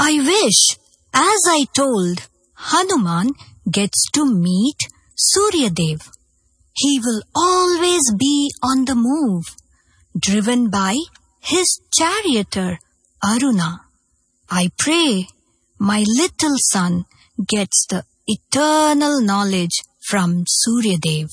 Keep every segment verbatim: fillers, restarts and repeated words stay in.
I wish, as I told, Hanuman gets to meet Suryadev. He will always be on the move, driven by his charioteer Aruna. I pray my little son gets the eternal knowledge from Suryadev.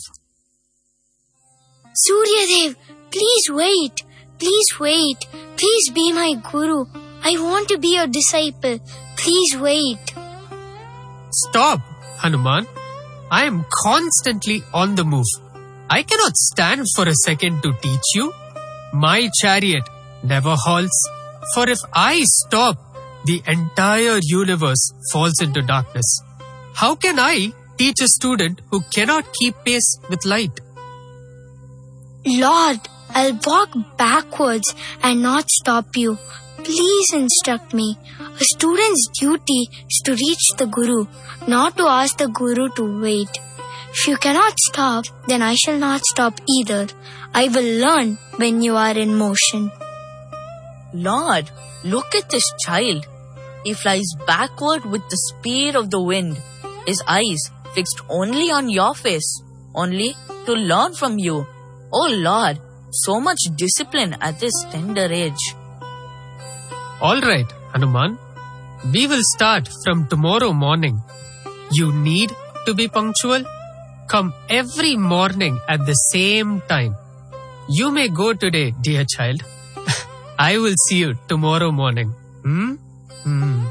Suryadev, please wait. Please wait. Please be my guru. I want to be your disciple. Please wait. Stop, Hanuman. I am constantly on the move. I cannot stand for a second to teach you. My chariot never halts, for if I stop, the entire universe falls into darkness. How can I teach a student who cannot keep pace with light? Lord, I'll walk backwards and not stop you. Please instruct me. A student's duty is to reach the Guru, not to ask the Guru to wait. If you cannot stop, then I shall not stop either. I will learn when you are in motion. Lord, look at this child. He flies backward with the speed of the wind. His eyes fixed only on your face, only to learn from you. Oh Lord, so much discipline at this tender age. All right, Hanuman. We will start from tomorrow morning. You need to be punctual. Come every morning at the same time. You may go today, dear child. I will see you tomorrow morning. Hmm? Hmm.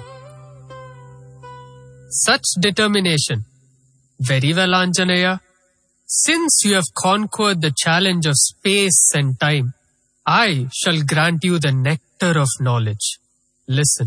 Such determination. Very well, Anjaneya. Since you have conquered the challenge of space and time, I shall grant you the nectar of knowledge. Listen.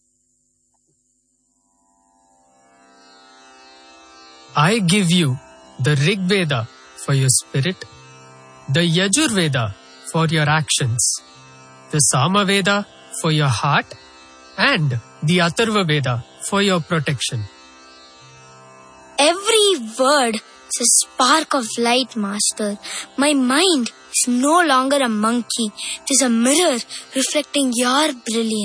I give you the Rig Veda for your spirit, the Yajur Veda for your actions, the Sama Veda for your heart, and the Atharva Veda for your protection. Every word is a spark of light, Master. My mind is no longer a monkey. It is a mirror reflecting your brilliance.